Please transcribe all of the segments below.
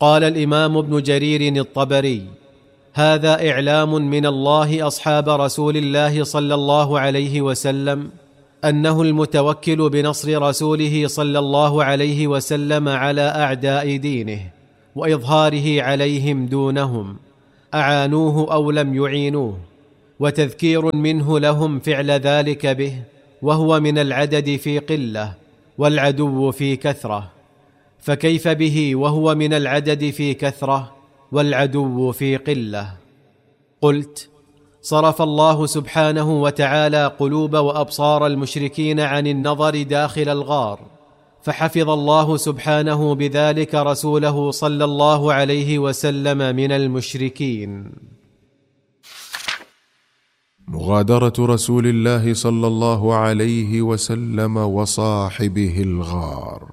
قال الإمام ابن جرير الطبري: هذا إعلام من الله أصحاب رسول الله صلى الله عليه وسلم أنه المتوكل بنصر رسوله صلى الله عليه وسلم على أعداء دينه وإظهاره عليهم دونهم، أعانوه أو لم يعينوه، وتذكير منه لهم فعل ذلك به، وهو من العدد في قلة والعدو في كثرة، فكيف به وهو من العدد في كثرة والعدو في قلة؟ قلت: صرف الله سبحانه وتعالى قلوب وأبصار المشركين عن النظر داخل الغار، فحفظ الله سبحانه بذلك رسوله صلى الله عليه وسلم من المشركين. مغادرة رسول الله صلى الله عليه وسلم وصاحبه الغار.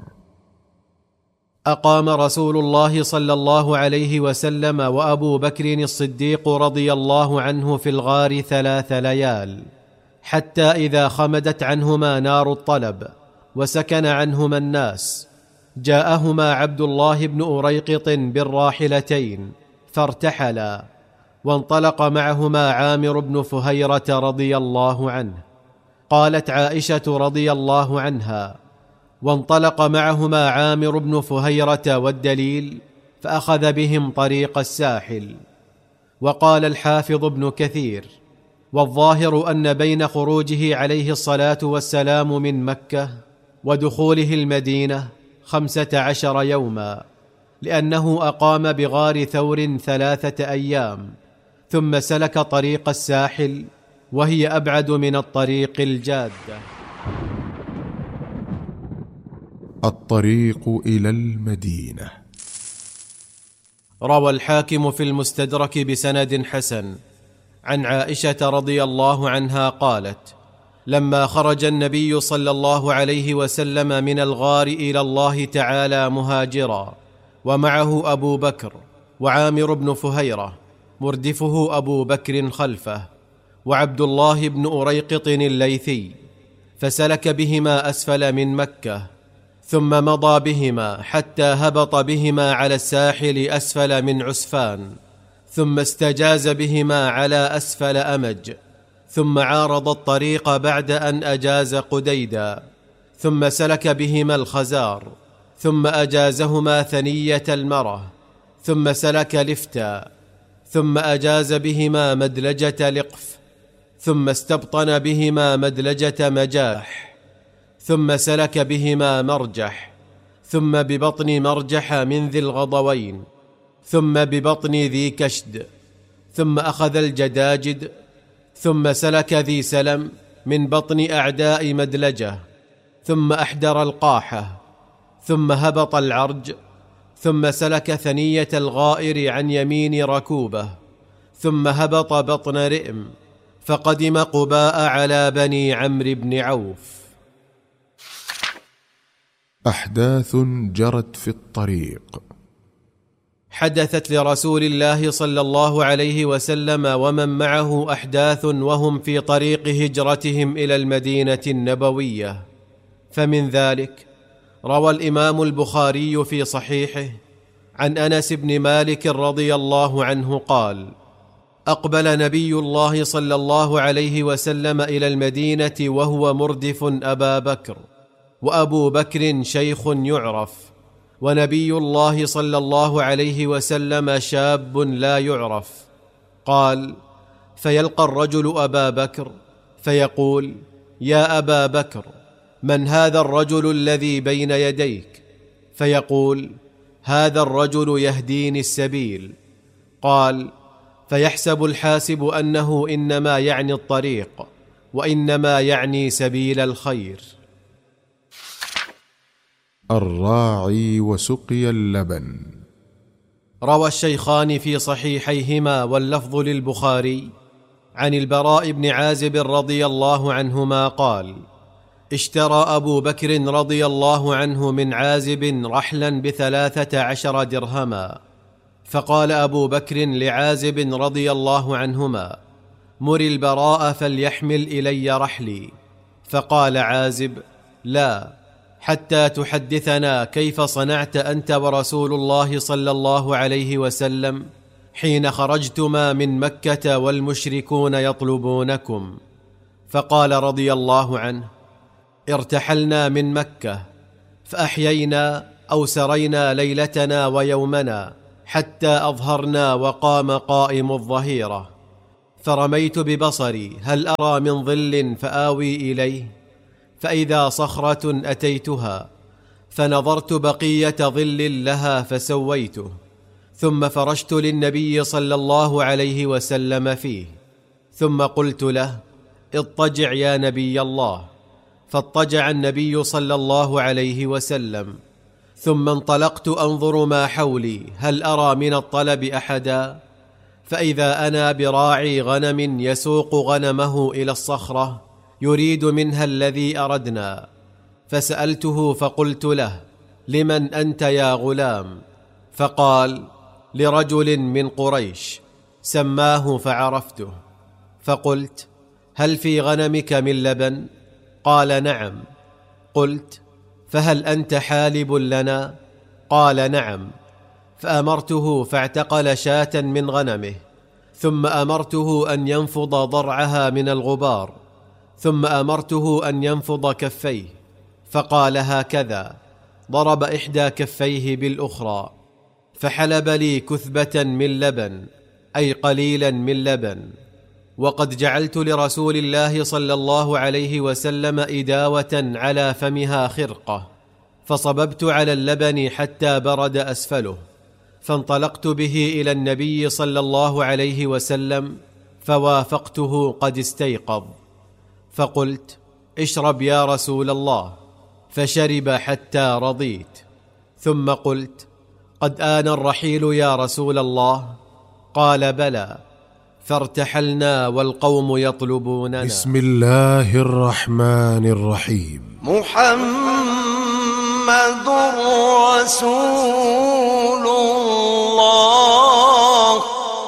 أقام رسول الله صلى الله عليه وسلم وأبو بكر الصديق رضي الله عنه في الغار 3 ليال، حتى إذا خمدت عنهما نار الطلب وسكن عنهما الناس، جاءهما عبد الله بن أريقط بالراحلتين فارتحلا، وانطلق معهما عامر بن فهيرة رضي الله عنه. قالت عائشة رضي الله عنها: وانطلق معهما عامر بن فهيرة والدليل فأخذ بهم طريق الساحل. وقال الحافظ ابن كثير: والظاهر أن بين خروجه عليه الصلاة والسلام من مكة ودخوله المدينة 15 يوما، لأنه أقام بغار ثور 3 أيام، ثم سلك طريق الساحل وهي أبعد من الطريق الجادة. الطريق إلى المدينة. روى الحاكم في المستدرك بسند حسن عن عائشة رضي الله عنها قالت: لما خرج النبي صلى الله عليه وسلم من الغار إلى الله تعالى مهاجرا، ومعه أبو بكر وعامر بن فهيرة مردفه أبو بكر خلفه، وعبد الله بن أريقط الليثي، فسلك بهما أسفل من مكة، ثم مضى بهما حتى هبط بهما على الساحل أسفل من عسفان، ثم استجاز بهما على أسفل أمج، ثم عارض الطريق بعد أن أجاز قديدا، ثم سلك بهما الخزار، ثم أجازهما ثنية المرة، ثم سلك لفتا، ثم أجاز بهما مدلجة لقف، ثم استبطن بهما مدلجة مجاح، ثم سلك بهما مرجح، ثم ببطن مرجح من ذي الغضوين، ثم ببطن ذي كشد، ثم أخذ الجداجد، ثم سلك ذي سلم من بطن أعداء مدلجة، ثم أحدر القاحة، ثم هبط العرج، ثم سلك ثنية الغائر عن يمين ركوبة، ثم هبط بطن رئم، فقدم قباء على بني عمرو بن عوف. أحداث جرت في الطريق. حدثت لرسول الله صلى الله عليه وسلم ومن معه أحداث وهم في طريق هجرتهم إلى المدينة النبوية، فمن ذلك روى الإمام البخاري في صحيحه عن أنس بن مالك رضي الله عنه قال: أقبل نبي الله صلى الله عليه وسلم إلى المدينة وهو مردف أبا بكر، وأبو بكر شيخ يعرف، ونبي الله صلى الله عليه وسلم شاب لا يعرف. قال: فيلقى الرجل أبا بكر فيقول: يا أبا بكر، من هذا الرجل الذي بين يديك؟ فيقول: هذا الرجل يهديني السبيل. قال: فيحسب الحاسب أنه إنما يعني الطريق، وإنما يعني سبيل الخير. الراعي وسقي اللبن. روى الشيخان في صحيحيهما واللفظ للبخاري عن البراء بن عازب رضي الله عنهما قال: اشترى أبو بكر رضي الله عنه من عازب رحلا ب13 درهما، فقال أبو بكر لعازب رضي الله عنهما: مر البراء فليحمل إلي رحلي. فقال عازب: لا، حتى تحدثنا كيف صنعت أنت ورسول الله صلى الله عليه وسلم حين خرجتما من مكة والمشركون يطلبونكم. فقال رضي الله عنه: ارتحلنا من مكة فأحيينا أو سرينا ليلتنا ويومنا حتى أظهرنا وقام قائم الظهيرة، فرميت ببصري هل أرى من ظل فآوي إليه، فإذا صخرة أتيتها فنظرت بقية ظل لها فسويته، ثم فرشت للنبي صلى الله عليه وسلم فيه، ثم قلت له: اضطجع يا نبي الله، فاضطجع النبي صلى الله عليه وسلم، ثم انطلقت أنظر ما حولي هل أرى من الطلب أحدا، فإذا أنا براعي غنم يسوق غنمه إلى الصخرة يريد منها الذي أردنا، فسألته فقلت له: لمن أنت يا غلام؟ فقال: لرجل من قريش، سماه فعرفته. فقلت: هل في غنمك من لبن؟ قال: نعم. قلت: فهل أنت حالب لنا؟ قال: نعم. فأمرته فاعتقل شاة من غنمه، ثم أمرته أن ينفض ضرعها من الغبار، ثم أمرته أن ينفض كفيه، فقال هكذا، ضرب إحدى كفيه بالأخرى، فحلب لي كثبة من لبن، أي قليلا من لبن. وقد جعلت لرسول الله صلى الله عليه وسلم إداوة على فمها خرقة، فصببت على اللبن حتى برد أسفله، فانطلقت به إلى النبي صلى الله عليه وسلم، فوافقته قد استيقظ، فقلت: اشرب يا رسول الله، فشرب حتى رضيت. ثم قلت: قد آن الرحيل يا رسول الله؟ قال: بلى. فارتحلنا والقوم يطلبوننا. بسم الله الرحمن الرحيم. محمد رسول الله.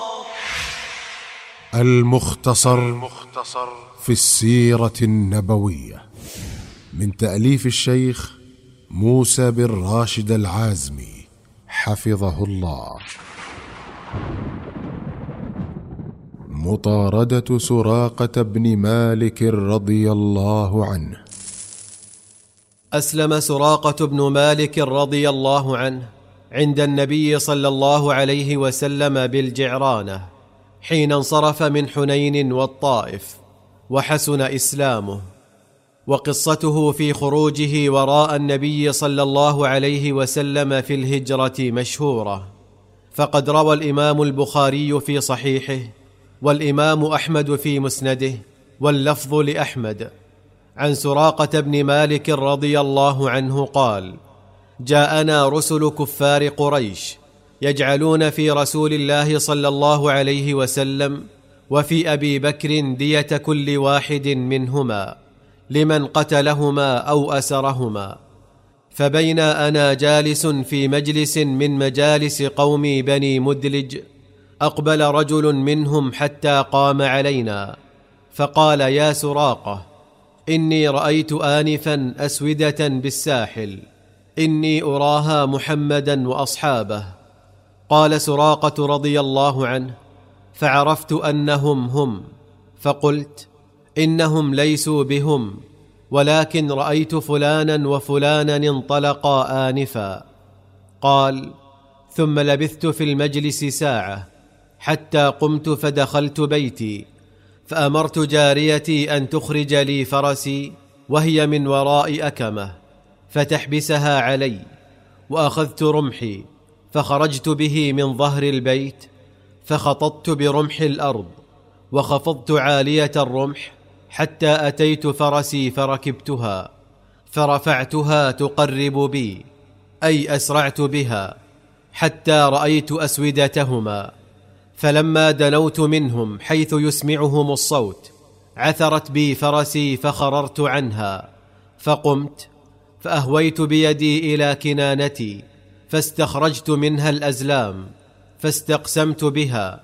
المختصر في السيرة النبوية، من تأليف الشيخ موسى بن راشد العازمي حفظه الله. مطاردة سراقة بن مالك رضي الله عنه. أسلم سراقة بن مالك رضي الله عنه عند النبي صلى الله عليه وسلم بالجعرانة حين انصرف من حنين والطائف، وحسن إسلامه. وقصته في خروجه وراء النبي صلى الله عليه وسلم في الهجرة مشهورة، فقد روى الإمام البخاري في صحيحه، والإمام أحمد في مسنده، واللفظ لأحمد، عن سراقة بن مالك رضي الله عنه قال: جاءنا رسل كفار قريش يجعلون في رسول الله صلى الله عليه وسلم وفي أبي بكر دية كل واحد منهما لمن قتلهما أو أسرهما. فبين أنا جالس في مجلس من مجالس قوم بني مدلج، أقبل رجل منهم حتى قام علينا، فقال: يا سراقة، إني رأيت آنفا أسودة بالساحل، إني أراها محمدا وأصحابه. قال سراقة رضي الله عنه: فعرفت أنهم هم، فقلت: إنهم ليسوا بهم، ولكن رأيت فلانا وفلانا انطلقا آنفا. قال: ثم لبثت في المجلس ساعة حتى قمت فدخلت بيتي، فأمرت جاريتي أن تخرج لي فرسي وهي من وراء أكمة فتحبسها علي، وأخذت رمحي فخرجت به من ظهر البيت، فخططت برمح الأرض وخفضت عالية الرمح حتى أتيت فرسي فركبتها، فرفعتها تقرب بي، أي أسرعت بها حتى رأيت أسودتهما، فلما دنوت منهم حيث يسمعهم الصوت عثرت بي فرسي فخررت عنها، فقمت فأهويت بيدي إلى كنانتي فاستخرجت منها الأزلام، فاستقسمت بها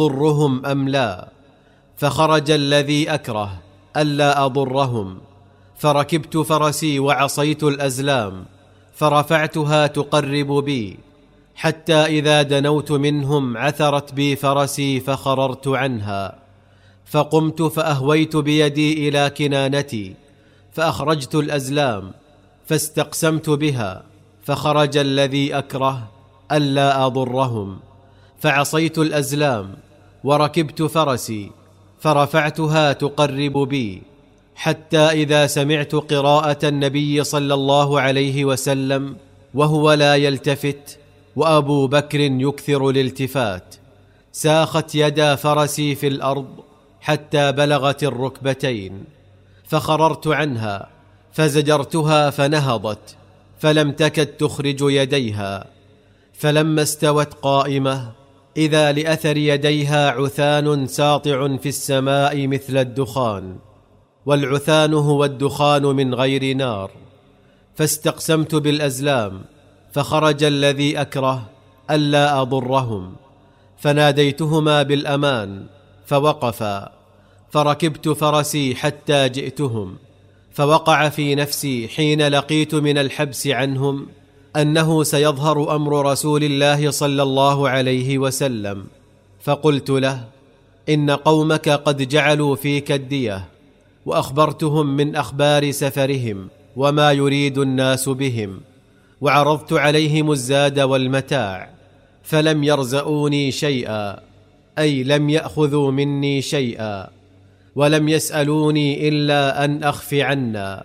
أضرهم أم لا، فخرج الذي أكره ألا أضرهم، فركبت فرسي وعصيت الأزلام فرفعتها تقرب بي، حتى إذا دنوت منهم عثرت بي فرسي فخررت عنها، فقمت فأهويت بيدي إلى كنانتي فأخرجت الأزلام فاستقسمت بها، فخرج الذي أكره ألا أضرهم، فعصيت الأزلام وركبت فرسي فرفعتها تقرب بي، حتى إذا سمعت قراءة النبي صلى الله عليه وسلم وهو لا يلتفت وأبو بكر يكثر الالتفات، ساخت يدا فرسي في الأرض حتى بلغت الركبتين، فخررت عنها فزجرتها فنهضت فلم تكد تخرج يديها، فلما استوت قائمة إذا لأثر يديها عثان ساطع في السماء مثل الدخان، والعثان هو الدخان من غير نار، فاستقسمت بالأزلام فخرج الذي أكره ألا أضرهم، فناديتهما بالأمان فوقفا، فركبت فرسي حتى جئتهم، فوقع في نفسي حين لقيت من الحبس عنهم أنه سيظهر أمر رسول الله صلى الله عليه وسلم، فقلت له: إن قومك قد جعلوا فيك الدية، وأخبرتهم من أخبار سفرهم وما يريد الناس بهم، وعرضت عليهم الزاد والمتاع، فلم يرزؤوني شيئا، أي لم يأخذوا مني شيئا، ولم يسألوني إلا أن أخفي عنا،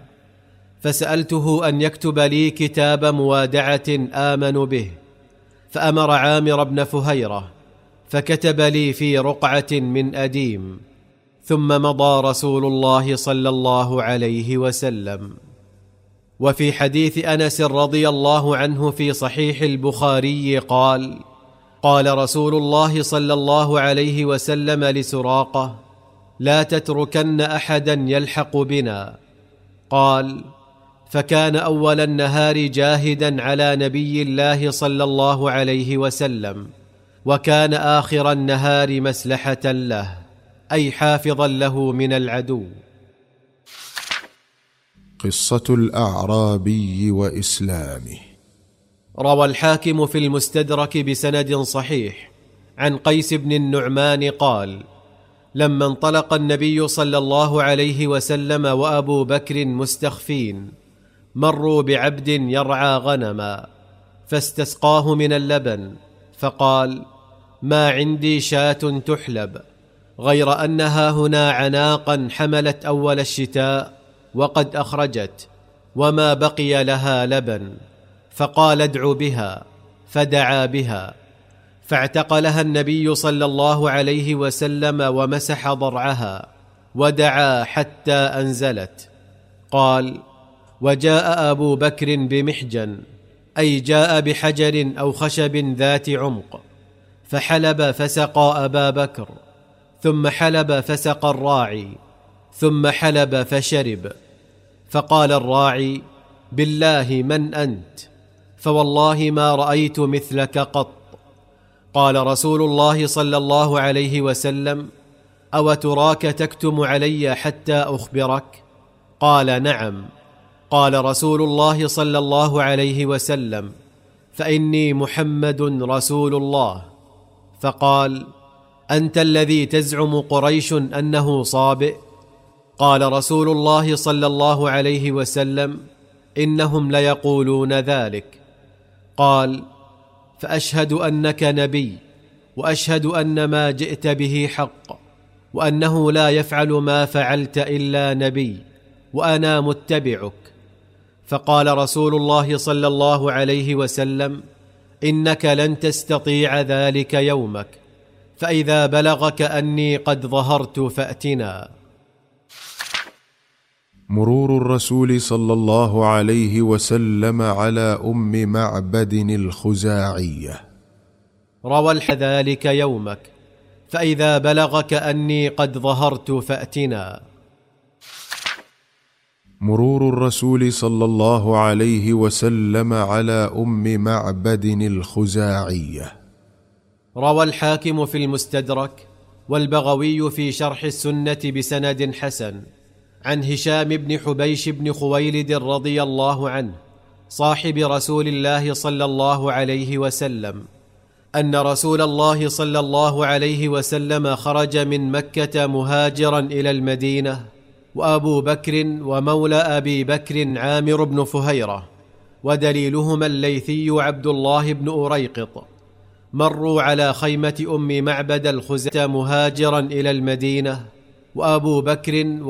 فسألته أن يكتب لي كتاب موادعة آمن به، فأمر عامر بن فهيرة فكتب لي في رقعة من أديم، ثم مضى رسول الله صلى الله عليه وسلم. وفي حديث أنس رضي الله عنه في صحيح البخاري قال: قال رسول الله صلى الله عليه وسلم لسراقة: لا تتركن أحدا يلحق بنا. قال: فكان أول النهار جاهدا على نبي الله صلى الله عليه وسلم، وكان آخر النهار مسلحة له، أي حافظا له من العدو. قصة الأعرابي وإسلامه. روى الحاكم في المستدرك بسند صحيح عن قيس بن النعمان قال: لما انطلق النبي صلى الله عليه وسلم وأبو بكر مستخفين، مروا بعبد يرعى غنما، فاستسقاه من اللبن، فقال: ما عندي شاة تحلب، غير أنها هنا عناقا حملت أول الشتاء وقد أخرجت، وما بقي لها لبن. فقال: ادع بها، فدعا بها، فاعتقلها النبي صلى الله عليه وسلم ومسح ضرعها ودعا حتى أنزلت. قال: وجاء أبو بكر بمحجن، أي جاء بحجر أو خشب ذات عمق، فحلب فسقى أبا بكر، ثم حلب فسقى الراعي، ثم حلب فشرب. فقال الراعي: بالله من أنت؟ فوالله ما رأيت مثلك قط. قال رسول الله صلى الله عليه وسلم: أو تراك تكتم علي حتى أخبرك؟ قال: نعم. قال رسول الله صلى الله عليه وسلم: فإني محمد رسول الله. فقال: أنت الذي تزعم قريش أنه صابئ؟ قال رسول الله صلى الله عليه وسلم: إنهم ليقولون ذلك. قال: فأشهد أنك نبي، وأشهد أن ما جئت به حق، وأنه لا يفعل ما فعلت إلا نبي، وأنا متبعك. فقال رسول الله صلى الله عليه وسلم: إنك لن تستطيع ذلك يومك، فإذا بلغك أني قد ظهرت فأتنا. مرور الرسول صلى الله عليه وسلم على أم معبد الخزاعية. روى ذلك يومك، فإذا بلغك أني قد ظهرت فأتنا. مرور الرسول صلى الله عليه وسلم على أم معبد الخزاعية. روى الحاكم في المستدرك والبغوي في شرح السنة بسند حسن عن هشام بن حبيش بن خويلد رضي الله عنه صاحب رسول الله صلى الله عليه وسلم أن رسول الله صلى الله عليه وسلم خرج من مكة مهاجرا إلى المدينة، وأبو بكر ومولى أبي بكر عامر بن فهيرة، ودليلهما الليثي عبد الله بن أريقط، مروا على خيمة أم معبد الخزاعة مهاجرا إلى المدينة، وأبو بكر